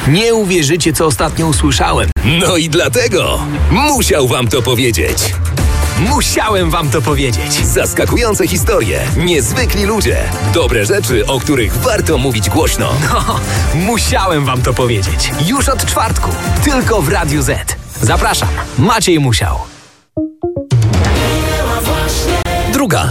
Nie uwierzycie, co ostatnio usłyszałem. No i dlatego musiał wam to powiedzieć. Musiałem wam to powiedzieć. Zaskakujące historie, niezwykli ludzie, dobre rzeczy, o których warto mówić głośno. No, musiałem wam to powiedzieć. Już od czwartku. Tylko w Radiu Z. Zapraszam. Maciej Musiał. Druga.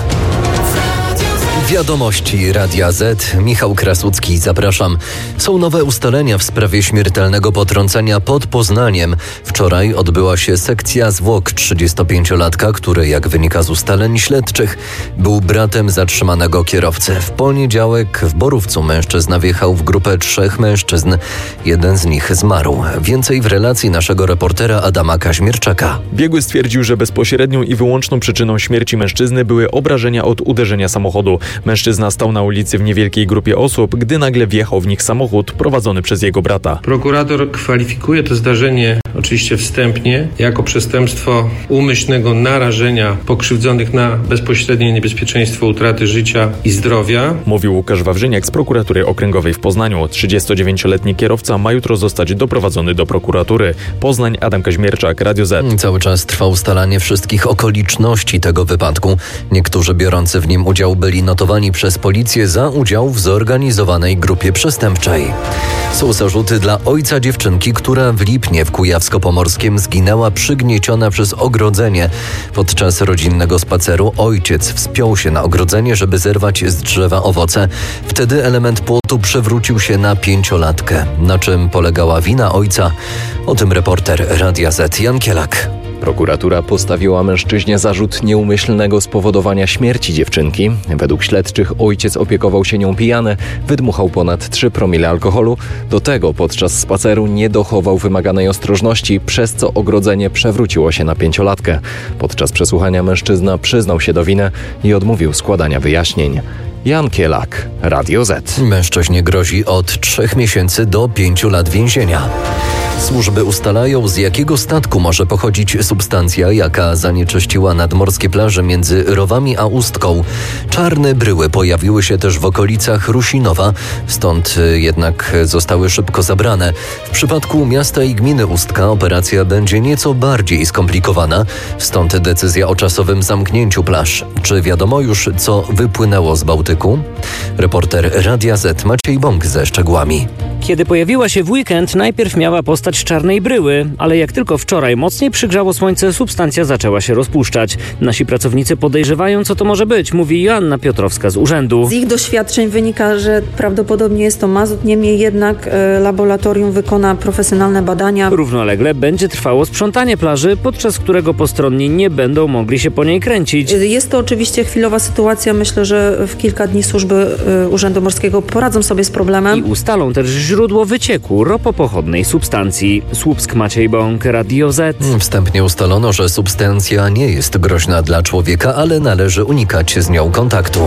Wiadomości Radia Z. Michał Krasucki, zapraszam. Są nowe ustalenia w sprawie śmiertelnego potrącenia pod Poznaniem. Wczoraj odbyła się sekcja zwłok 35-latka, który, jak wynika z ustaleń śledczych, był bratem zatrzymanego kierowcy. W poniedziałek w Borówcu mężczyzna wjechał w grupę 3 mężczyzn. Jeden z nich zmarł. Więcej w relacji naszego reportera Adama Kaźmierczaka. Biegły stwierdził, że bezpośrednią i wyłączną przyczyną śmierci mężczyzny były obrażenia od uderzenia samochodu. Mężczyzna stał na ulicy w niewielkiej grupie osób, gdy nagle wjechał w nich samochód prowadzony przez jego brata. Prokurator kwalifikuje to zdarzenie oczywiście wstępnie jako przestępstwo umyślnego narażenia pokrzywdzonych na bezpośrednie niebezpieczeństwo utraty życia i zdrowia. Mówił Łukasz Wawrzyniak z Prokuratury Okręgowej w Poznaniu. 39-letni kierowca ma jutro zostać doprowadzony do prokuratury. Poznań, Adam Kaźmierczak, Radio Z. Cały czas trwa ustalanie wszystkich okoliczności tego wypadku. Niektórzy biorący w nim udział byli notowani przez policję za udział w zorganizowanej grupie przestępczej. Są zarzuty dla ojca dziewczynki, która w Lipnie w Kujawsko-Pomorskiem zginęła przygnieciona przez ogrodzenie. Podczas rodzinnego spaceru ojciec wspiął się na ogrodzenie, żeby zerwać z drzewa owoce. Wtedy element płotu przewrócił się na 5-latkę. Na czym polegała wina ojca? O tym reporter Radia Z Jan Kielak. Prokuratura postawiła mężczyźnie zarzut nieumyślnego spowodowania śmierci dziewczynki. Według śledczych ojciec opiekował się nią pijany, wydmuchał ponad 3 promile alkoholu. Do tego podczas spaceru nie dochował wymaganej ostrożności, przez co ogrodzenie przewróciło się na 5-latkę. Podczas przesłuchania mężczyzna przyznał się do winy i odmówił składania wyjaśnień. Jan Kielak, Radio Z. Mężczyźnie grozi od 3 miesięcy do 5 lat więzienia. Służby ustalają, z jakiego statku może pochodzić substancja, jaka zanieczyściła nadmorskie plaże między Rowami a Ustką. Czarne bryły pojawiły się też w okolicach Rusinowa, stąd jednak zostały szybko zabrane. W przypadku miasta i gminy Ustka operacja będzie nieco bardziej skomplikowana, stąd decyzja o czasowym zamknięciu plaż. Czy wiadomo już, co wypłynęło z Bałtyku? Reporter Radia Z Maciej Bąk ze szczegółami. Kiedy pojawiła się w weekend, najpierw miała postać czarnej bryły, ale jak tylko wczoraj mocniej przygrzało słońce, substancja zaczęła się rozpuszczać. Nasi pracownicy podejrzewają, co to może być, mówi Joanna Piotrowska z urzędu. Z ich doświadczeń wynika, że prawdopodobnie jest to mazut, niemniej jednak laboratorium wykona profesjonalne badania. Równolegle będzie trwało sprzątanie plaży, podczas którego postronni nie będą mogli się po niej kręcić. Jest to oczywiście chwilowa sytuacja. Myślę, że w kilka dni służby Urzędu Morskiego poradzą sobie z problemem. I ustalą też źródło wycieku ropopochodnej substancji. Słupsk, Maciej Bąk, Radio Z. Wstępnie ustalono, że substancja nie jest groźna dla człowieka, ale należy unikać z nią kontaktu.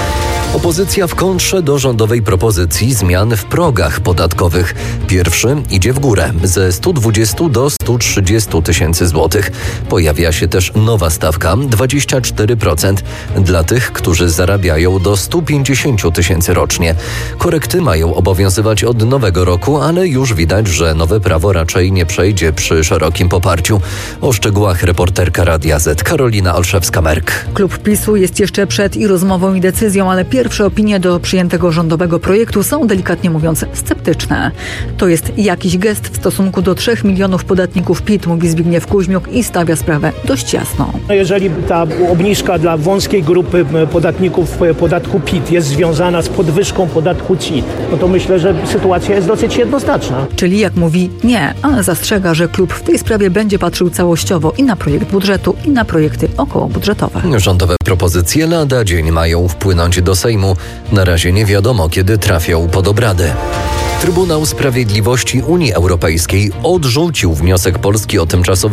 Opozycja w kontrze do rządowej propozycji zmian w progach podatkowych. Pierwszy idzie w górę ze 120 do 130 tysięcy złotych. Pojawia się też nowa stawka 24% dla tych, którzy zarabiają do 150 tysięcy rocznie. Korekty mają obowiązywać od nowego roku, ale już widać, że nowe prawo raczej nie przejdzie przy szerokim poparciu. O szczegółach reporterka Radia Z Karolina Olszewska-Merk. Klub PiS-u jest jeszcze przed i rozmową i decyzją, ale pierwsze opinie do przyjętego rządowego projektu są, delikatnie mówiąc, sceptyczne. To jest jakiś gest w stosunku do 3 milionów podatników PIT, mówi Zbigniew Kuźmiuk i stawia sprawę dość jasno. Jeżeli ta obniżka dla wąskiej grupy podatników podatku PIT jest związana z podwyżką podatku CIT, no to myślę, że sytuacja jest dosyć jednoznaczna. Czyli jak mówi, nie, ale zastrzega, że klub w tej sprawie będzie patrzył całościowo i na projekt budżetu, i na projekty okołobudżetowe. Rządowe propozycje lada dzień mają wpłynąć do Sejmu. Na razie nie wiadomo, kiedy trafią pod obrady. Trybunał Sprawiedliwości Unii Europejskiej odrzucił wniosek Polski o tymczasowe